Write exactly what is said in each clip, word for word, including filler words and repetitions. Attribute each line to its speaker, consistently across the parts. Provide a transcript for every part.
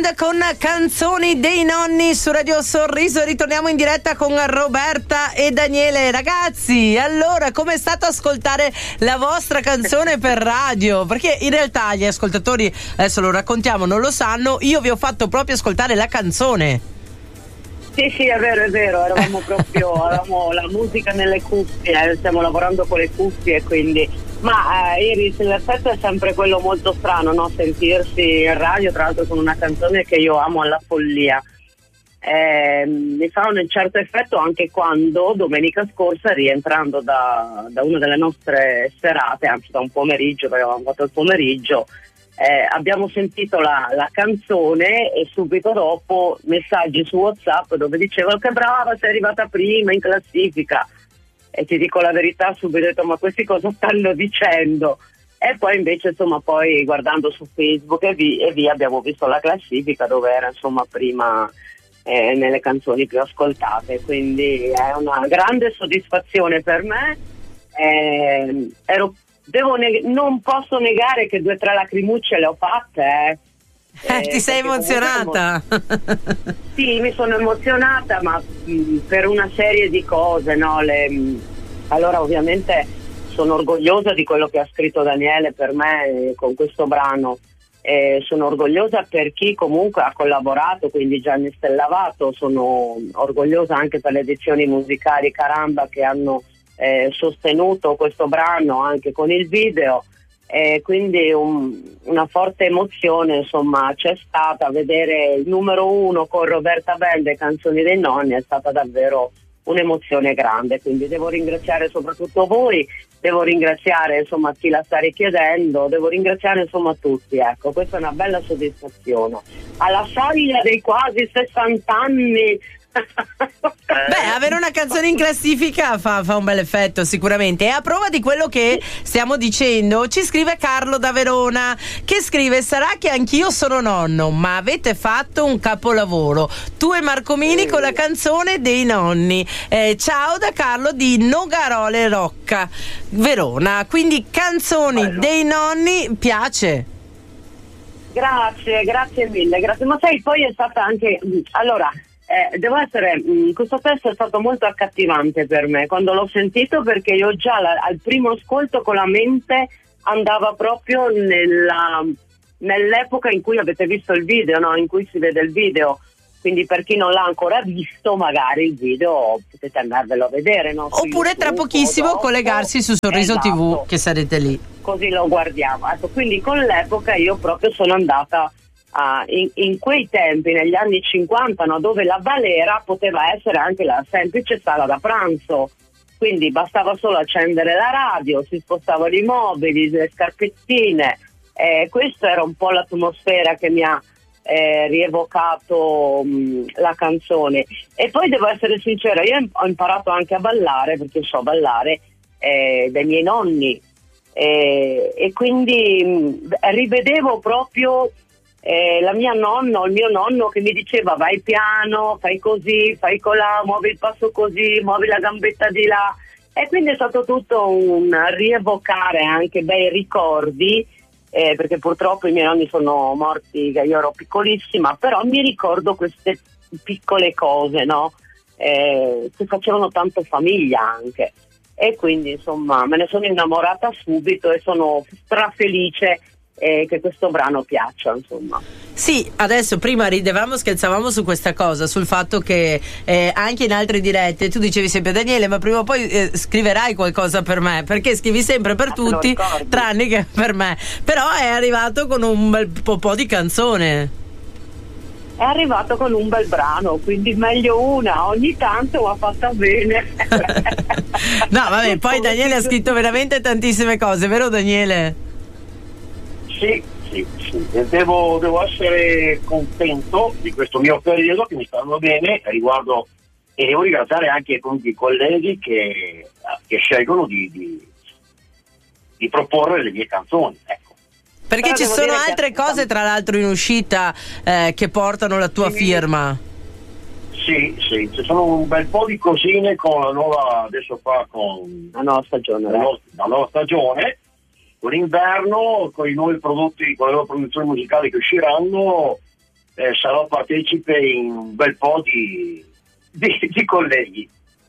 Speaker 1: Band con Canzoni dei nonni su Radio Sorriso. Ritorniamo in diretta con Roberta e Daniele. Ragazzi, allora, com'è stato ascoltare la vostra canzone per radio? Perché in realtà gli ascoltatori, adesso lo raccontiamo, non lo sanno, io vi ho fatto proprio ascoltare la canzone.
Speaker 2: Sì, sì, è vero, è vero, eravamo proprio, avevamo la musica nelle cuffie, eh, stiamo lavorando con le cuffie, quindi... Ma eh, Iris, l'effetto è sempre quello molto strano, no? Sentirsi in radio, tra l'altro con una canzone che io amo alla follia. Eh, mi fa un certo effetto anche quando domenica scorsa, rientrando da, da una delle nostre serate, anzi da un pomeriggio, perché avevamo fatto il pomeriggio, eh, abbiamo sentito la, la canzone e subito dopo messaggi su WhatsApp dove dicevano che brava, sei arrivata prima in classifica. E ti dico la verità, subito ho detto, ma questi cosa stanno dicendo? E poi invece, insomma, poi guardando su Facebook e via, e via abbiamo visto la classifica dove era, insomma, prima eh, nelle canzoni più ascoltate, quindi è una grande soddisfazione per me. Eh, ero, devo neg- non posso negare che due o tre lacrimucce le ho fatte, eh.
Speaker 1: Eh, ti sei emozionata?
Speaker 2: Emo- sì, mi sono emozionata, ma mh, per una serie di cose, no? Le, mh, allora ovviamente sono orgogliosa di quello che ha scritto Daniele per me eh, con questo brano. Eh, sono orgogliosa per chi comunque ha collaborato, quindi Gianni Stellavato, sono orgogliosa anche per le edizioni musicali Caramba che hanno eh, sostenuto questo brano anche con il video. E quindi un, una forte emozione, insomma, c'è stata. Vedere il numero uno con Roberta Band e Canzoni dei nonni è stata davvero un'emozione grande, quindi devo ringraziare soprattutto voi, devo ringraziare insomma chi la sta richiedendo, devo ringraziare insomma tutti, ecco, questa è una bella soddisfazione alla soglia dei quasi sessanta anni.
Speaker 1: Beh, avere una canzone in classifica fa, fa un bel effetto sicuramente. E a prova di quello che stiamo dicendo ci scrive Carlo da Verona, che scrive: sarà che anch'io sono nonno, ma avete fatto un capolavoro, tu e Marcomini con la canzone dei nonni. eh, ciao da Carlo di Nogarole Rocca, Verona. Quindi Canzoni
Speaker 2: Bello.
Speaker 1: dei nonni piace.
Speaker 2: Grazie, grazie mille, grazie. Ma sai, poi è stata anche allora Eh, devo essere, mh, questo testo è stato molto accattivante per me quando l'ho sentito, perché io già la, al primo ascolto con la mente andava proprio nella, nell'epoca in cui avete visto il video, no? In cui si vede il video, quindi per chi non l'ha ancora visto magari il video potete andarvelo a vedere, no? Su
Speaker 1: Oppure
Speaker 2: YouTube,
Speaker 1: tra pochissimo
Speaker 2: dopo,
Speaker 1: collegarsi su Sorriso
Speaker 2: esatto.
Speaker 1: tivù, che sarete lì.
Speaker 2: Così lo guardiamo, ecco, quindi con l'epoca io proprio sono andata Uh, in, in quei tempi, negli anni cinquanta, no, dove la Valera poteva essere anche la semplice sala da pranzo, quindi bastava solo accendere la radio, si spostavano i mobili, le scarpettine, eh, questa era un po' l'atmosfera che mi ha eh, rievocato mh, la canzone. E poi devo essere sincera, io ho imparato anche a ballare, perché so ballare eh, dai miei nonni, eh, e quindi mh, rivedevo proprio Eh, la mia nonna o il mio nonno che mi diceva vai piano, fai così, fai colà, muovi il passo così, muovi la gambetta di là, e quindi è stato tutto un rievocare anche bei ricordi, eh, perché purtroppo i miei nonni sono morti che io ero piccolissima, però mi ricordo queste piccole cose, no? Eh, che facevano tanto famiglia anche, e quindi insomma me ne sono innamorata subito e sono strafelice e che questo brano piaccia, insomma.
Speaker 1: Sì, adesso prima ridevamo, scherzavamo su questa cosa, sul fatto che eh, anche in altre dirette tu dicevi sempre Daniele, ma prima o poi eh, scriverai qualcosa per me, perché scrivi sempre per ah, tutti tranne che per me. Però è arrivato con un bel po', po' di canzone.
Speaker 2: È arrivato con un bel brano, quindi meglio una, ogni tanto va fatta bene.
Speaker 1: No, vabbè, poi Daniele ha scritto veramente tantissime cose, vero Daniele?
Speaker 3: Sì, sì, sì. Devo, devo essere contento di questo mio periodo che mi stanno bene riguardo, e devo ringraziare anche tutti i colleghi che, che scelgono di, di, di proporre le mie canzoni, ecco.
Speaker 1: Perché
Speaker 2: Però
Speaker 1: ci sono altre
Speaker 2: che...
Speaker 1: cose tra l'altro in uscita eh, che portano la tua
Speaker 3: sì,
Speaker 1: firma.
Speaker 3: Sì, sì, ci sono un bel po' di cosine con la nuova, adesso qua con
Speaker 2: la nuova stagione,
Speaker 3: la, no, la nuova stagione, con l'inverno, con i nuovi prodotti, con le nuove produzioni musicali che usciranno, eh, sarò partecipe in un bel po' di, di, di colleghi.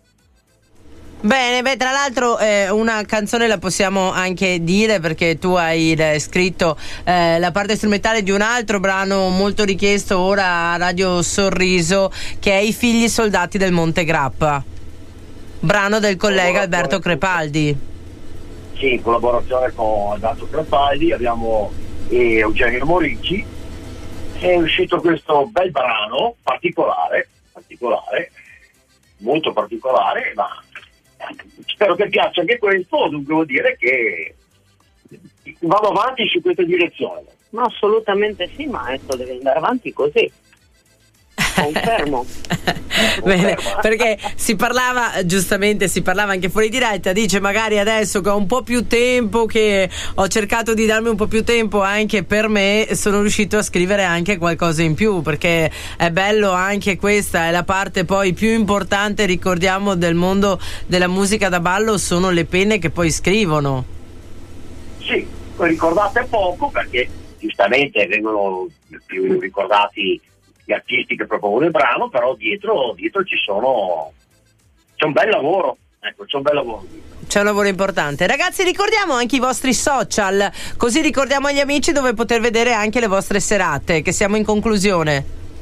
Speaker 1: Bene, beh, tra l'altro eh, una canzone la possiamo anche dire, perché tu hai eh, scritto eh, la parte strumentale di un altro brano molto richiesto ora a Radio Sorriso, che è I figli soldati del Monte Grappa, brano del collega Alberto Crepaldi.
Speaker 3: Sì, in collaborazione con Alberto Crepaldi, abbiamo e Eugenio Morici, è uscito questo bel brano particolare, particolare, molto particolare, ma spero che piaccia anche questo. Dunque vuol dire che vado avanti su questa direzione.
Speaker 2: Ma assolutamente sì, maestro, deve andare avanti così. Confermo.
Speaker 1: Bene, perché si parlava, giustamente si parlava anche fuori diretta, dice magari adesso che ho un po' più tempo, che ho cercato di darmi un po' più tempo anche per me, sono riuscito a scrivere anche qualcosa in più, perché è bello, anche questa è la parte poi più importante, ricordiamo, del mondo della musica da ballo, sono le penne che poi scrivono.
Speaker 3: Sì, ricordate poco, perché giustamente vengono più ricordati gli artisti che propongono il brano, però dietro, dietro ci sono c'è un bel lavoro, ecco, c'è un bel lavoro
Speaker 1: c'è un lavoro importante. Ragazzi, ricordiamo anche i vostri social, così ricordiamo agli amici dove poter vedere anche le vostre serate, che siamo in conclusione.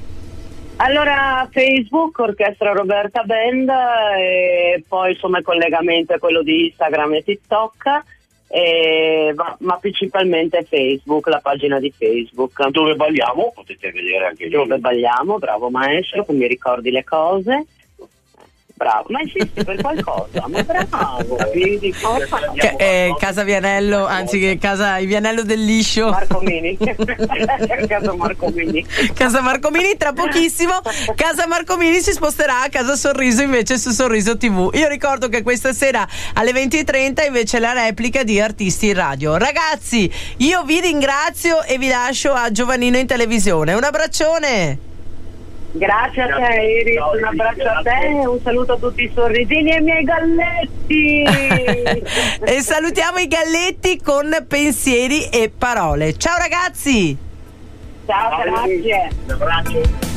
Speaker 2: Allora, Facebook Orchestra Roberta Band, e poi insomma il collegamento è quello di Instagram e TikTok. Eh, ma, ma principalmente Facebook, la pagina di Facebook
Speaker 3: dove balliamo, potete vedere anche lì.
Speaker 2: Dove balliamo, bravo maestro, che mi ricordi le cose. Bravo, ma insisti per qualcosa, ma bravo.
Speaker 3: Vedi,
Speaker 1: che, eh, casa Vianello, anzi che casa il Vianello del Liscio.
Speaker 2: Marco Mini. Casa Marco Mini.
Speaker 1: Casa Marco Mini, tra pochissimo Casa Marco Mini si sposterà a Casa Sorriso, invece su Sorriso tivù. Io ricordo che questa sera alle venti e trenta invece la replica di Artisti in Radio. Ragazzi, io vi ringrazio e vi lascio a Giovannino in televisione. Un abbraccione.
Speaker 2: Grazie a te Iris,
Speaker 3: Ciao,
Speaker 2: un abbraccio
Speaker 3: grazie.
Speaker 2: a te, un saluto a tutti i sorrisini e i miei galletti.
Speaker 1: E salutiamo i galletti con pensieri e parole. Ciao ragazzi.
Speaker 2: Ciao, grazie.
Speaker 3: Un abbraccio.